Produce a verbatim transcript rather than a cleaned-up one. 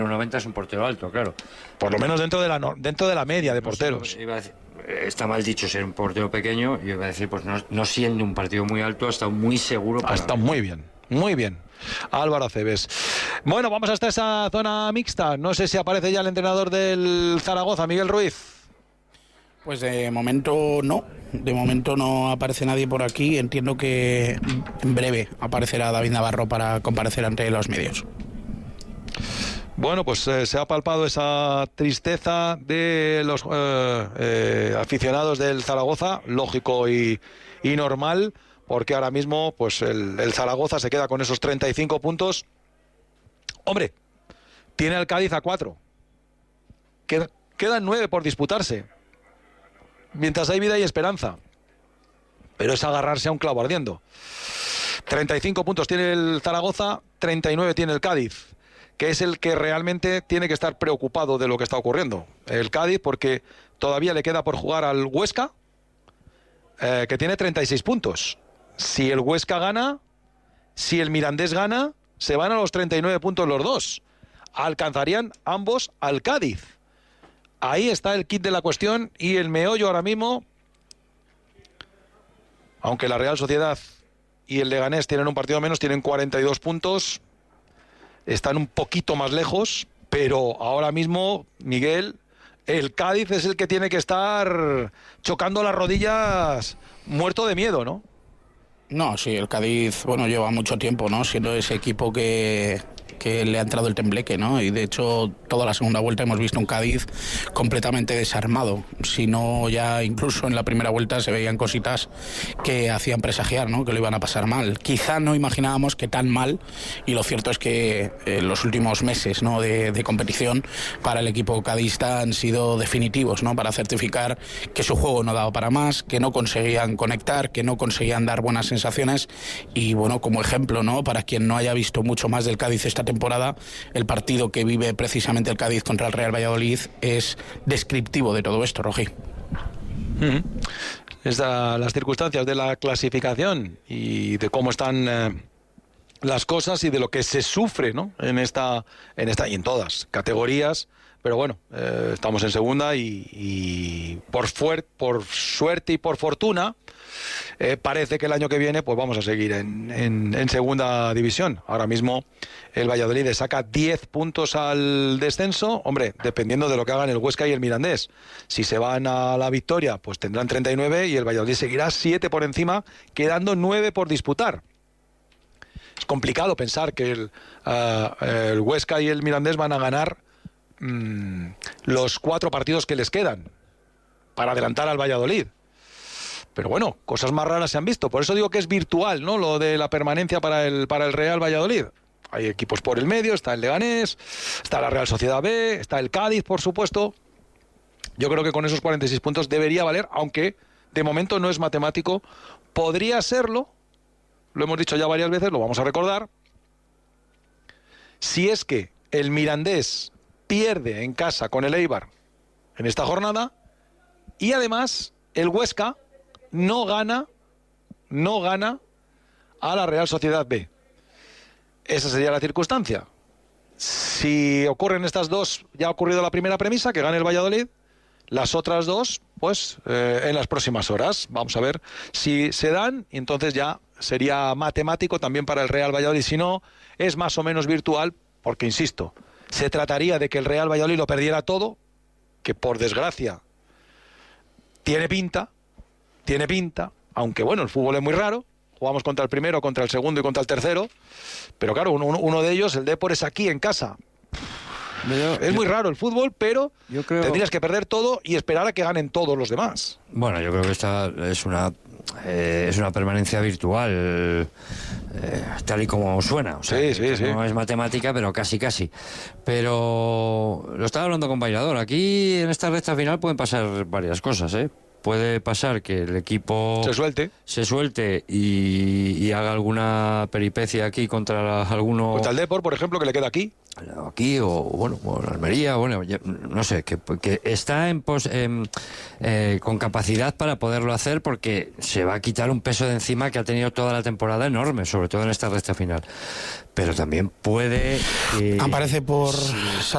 noventa es un portero alto, claro. Por lo menos dentro de la no, dentro de la media de No porteros. sé, iba a decir, está mal dicho ser un portero pequeño, y iba a decir, pues no, no siendo un partido muy alto, ha estado muy seguro. Ha estado muy bien, muy bien. Álvaro Acebes. Bueno, vamos hasta esa zona mixta. No sé si aparece ya el entrenador del Zaragoza, Miguel Ruiz. Pues de momento no, de momento no aparece nadie por aquí. Entiendo que en breve aparecerá David Navarro para comparecer ante los medios. Bueno, pues eh, se ha palpado esa tristeza de los eh, eh, aficionados del Zaragoza, lógico y, y normal, porque ahora mismo pues el, el Zaragoza se queda con esos treinta y cinco puntos. Hombre, tiene el Cádiz a cuatro. Qued, quedan nueve por disputarse. Mientras hay vida y esperanza. Pero es agarrarse a un clavo ardiendo. treinta y cinco puntos tiene el Zaragoza, treinta y nueve tiene el Cádiz, que es el que realmente tiene que estar preocupado de lo que está ocurriendo. El Cádiz, porque todavía le queda por jugar al Huesca, eh, que tiene treinta y seis puntos. Si el Huesca gana, si el Mirandés gana, se van a los treinta y nueve puntos los dos. Alcanzarían ambos al Cádiz. Ahí está el kit de la cuestión y el meollo ahora mismo. Aunque la Real Sociedad y el Leganés tienen un partido menos, tienen cuarenta y dos puntos. Están un poquito más lejos, pero ahora mismo, Miguel, el Cádiz es el que tiene que estar chocando las rodillas, muerto de miedo, ¿no? No, sí, el Cádiz, bueno, lleva mucho tiempo, ¿no? Siendo ese equipo que, que le ha entrado el tembleque, ¿no? Y de hecho, toda la segunda vuelta hemos visto un Cádiz completamente desarmado. Si no, ya incluso en la primera vuelta se veían cositas que hacían presagiar, ¿no? Que lo iban a pasar mal. Quizá no imaginábamos que tan mal, y lo cierto es que eh, los últimos meses, ¿no? de, de competición para el equipo cadista han sido definitivos, ¿no? Para certificar que su juego no daba para más, que no conseguían conectar, que no conseguían dar buenas sensaciones. Y bueno, como ejemplo, ¿no? Para quien no haya visto mucho más del Cádiz esta temporada, el partido que vive precisamente el Cádiz contra el Real Valladolid es descriptivo de todo esto, Rogi. Uh-huh. Estas, las circunstancias de la clasificación y de cómo están eh, las cosas y de lo que se sufre, ¿no? En esta, en esta y en todas categorías. Pero bueno, eh, estamos en segunda y, y por, fuer, por suerte y por fortuna, eh, parece que el año que viene pues vamos a seguir en, en, en segunda división. Ahora mismo el Valladolid le saca diez puntos al descenso. Hombre, dependiendo de lo que hagan el Huesca y el Mirandés. Si se van a la victoria, pues tendrán treinta y nueve y el Valladolid seguirá siete por encima, quedando nueve por disputar. Es complicado pensar que el, uh, el Huesca y el Mirandés van a ganar los cuatro partidos que les quedan para adelantar al Valladolid. Pero bueno, cosas más raras se han visto. Por eso digo que es virtual, ¿no? Lo de la permanencia para el, para el Real Valladolid. Hay equipos por el medio, está el Leganés, está la Real Sociedad B, está el Cádiz, por supuesto. Yo creo que con esos cuarenta y seis puntos debería valer, aunque de momento no es matemático. Podría serlo, lo hemos dicho ya varias veces, lo vamos a recordar. Si es que el Mirandés pierde en casa con el Eibar en esta jornada y además el Huesca no gana no gana a la Real Sociedad B. Esa sería la circunstancia. Si ocurren estas dos, ya ha ocurrido la primera premisa, que gane el Valladolid. Las otras dos, pues eh, en las próximas horas vamos a ver si se dan, y entonces ya sería matemático también para el Real Valladolid. Si no, es más o menos virtual, porque insisto, se trataría de que el Real Valladolid lo perdiera todo, que por desgracia tiene pinta, tiene pinta, aunque bueno, el fútbol es muy raro, jugamos contra el primero, contra el segundo y contra el tercero, pero claro, uno, uno de ellos, el Depor, es aquí en casa. Yo, es yo, muy raro el fútbol, pero yo creo... tendrías que perder todo y esperar a que ganen todos los demás. Bueno, yo creo que esta es una eh, es una permanencia virtual, eh, tal y como suena. O sea, sí, sí, sí. No es matemática, pero casi, casi. Pero lo estaba hablando con Bailador. Aquí en esta recta final pueden pasar varias cosas, ¿eh? puede pasar que el equipo se suelte, se suelte y, y haga alguna peripecia aquí contra la, alguno... Contra el Depor, por ejemplo, que le queda aquí. Aquí, o bueno, o en Almería, bueno, no sé, que, que está en pos, eh, eh, con capacidad para poderlo hacer, porque se va a quitar un peso de encima que ha tenido toda la temporada enorme, sobre todo en esta recta final. Pero también puede... Eh, Aparece por...